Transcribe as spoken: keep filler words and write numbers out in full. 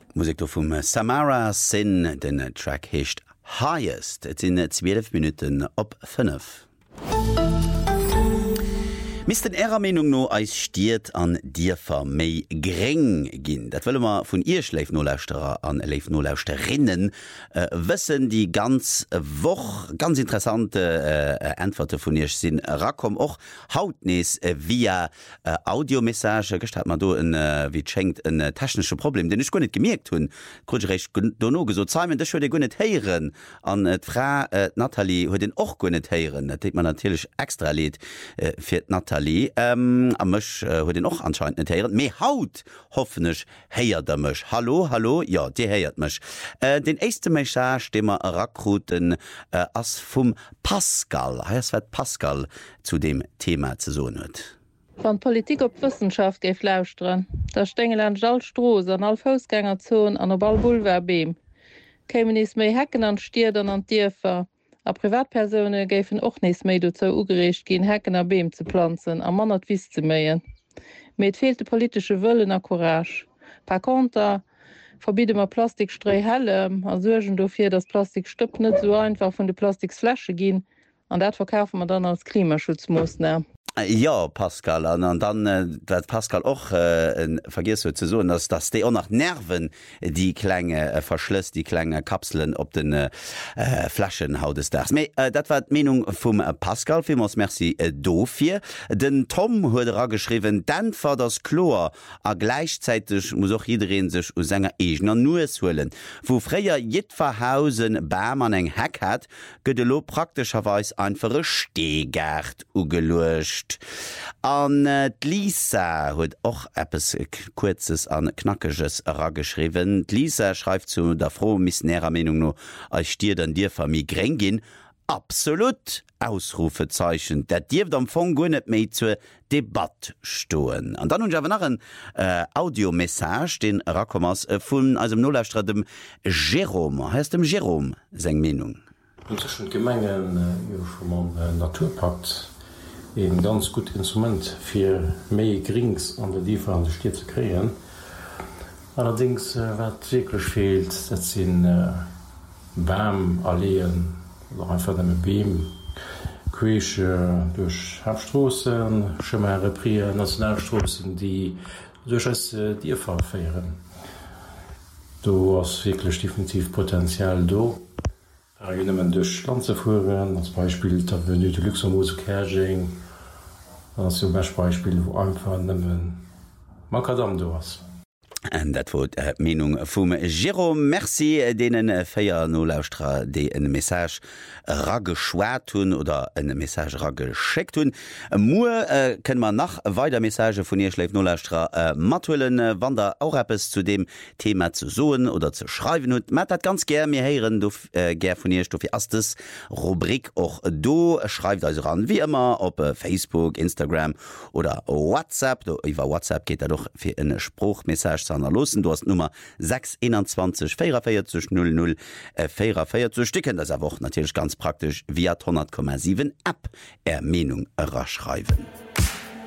Musik vum Samara Sin, den Track hecht Highest. Et sinn zwölf Minuten op fünf. Mis den Ärer Menung no eis stiert an Dirfer méi greng ginn. Dat wëlle ma vun ihr schläif Noläusterer an Leif Noläusterinnen äh, wëssen die ganz woch ganz interessante äh, Antworte vun ihr sinn rakom och hautnees äh, via äh, Audiomessage gestat man do en äh, wie schenkt een äh, technische Problem, den ich gonn net gemerkt hunn Grundrecht no gesot zeimen, dat de gonnet heieren an et äh, Fra äh, Natalie huet den och gonnet heieren. Dat man natürlich extra Lied äh, fir Natalie. Ähm, am Mch huet äh, den och anscheinend net heieren. Me haut hoffnech heiert der Mch. Hallo, hallo, ja, Di heiert mech. Äh, den echte Message, de er rakruten äh, ass vum Pascal. Heiers wat Pascal zu dem Thema ze so huet. Van Politik op Wissenschaft geif lausren. Der Stengel an Jalstroos an all Fausgängerzon an der Balbulwerbeem. Kämen is méi Hecken an Stierdern an Dierfer. A Privatpersone géifen och nees méi do zou ugerecht ginn Hecken a Beem ze planzen, a Mann wies ze méien. Meet fehlte politische Wëllen a Courage. Per Konter verbiede ma Plastikstrei hellem, a suergen do fir dat Plastik stëpp net so einfach vun de Plastiksflasche ginn, an dat verkaufen man dann als Klimaschutzmoosner. Ja, Pascal, an dann äh, dat Pascal och äh, vergis ze so, dass das de auch nach Nerven die Klänge äh, verschlösst, die Klänge Kapseln op den äh, Flaschen haut es das. Äh, dat war Meinung vum äh, Pascal Fimos Merci äh, dofir. Den Tom huet ra geschrieben, dann war das Chlor a gleichzeitig muss auch jederin sech u Sänger egner nues hullen. Wo freier jedverhausen Bam an eng Heck hat, gëtt lo praktischerweise einfache Stehgart ugelöscht. An äh, Lisa huet och etwas kurzes an knackiges rageschrieben. Lisa schreibt zu der froh miss näher Meinung no als Stier an dir vermi greng gin. Absolut Ausrufezeichen. Dat Dir am Fong go net méi zur Debatte stoen. An dann hun jawer nach een äh, Audiomessage den Rakommers äh, vun als dem Nollstra dem Jerome heißt dem Jerome seng Meinung. Zwischen Gemengen äh, äh, Naturpakt ein ganz gut Instrument fir méi Grings an der Diefer an der Stier zu kreen. Allerdings äh, wat wirklich fehlt, dat sinn äh, Bam alleen oder einfach dem Beam Queche äh, durch Hauptstrossen, Schemmer Reprier, Nationalstrossen, die durch als äh, Diefer feieren. Du hast wirklich definitiv Potenzial do. Man durch Land zu fuhren, als Beispiel der Venue de Luxembourg Kerging, als Beispiel, wo einfach nehmen Makadam du hast. En dat wo äh, Meinung vum Jerome Merci denen Féier Nolauustra déi en Message raggeschwert hunn oder en Message raggescheckt hunn. Mo äh, kën man nach weiter Message vun ihr schläif Nolauustra äh, matuelen äh, wann der Aurappes zu dem Thema zu soen oder zu schreiben hun. mat dat ganz ger mir heieren du äh, ger vun ihr Stoffi erstes Rubrik och do schreibt also ran wie immer op äh, Facebook, Instagram oder WhatsApp. Iwer WhatsApp geht er doch fir en Spruchmessage losen. Du hast Nummer sechs einundzwanzig vierundvierzig null null vierundvierzig zu sticken. Das ist aber auch natürlich ganz praktisch via hundert Komma sieben App Ermenung raschreiben.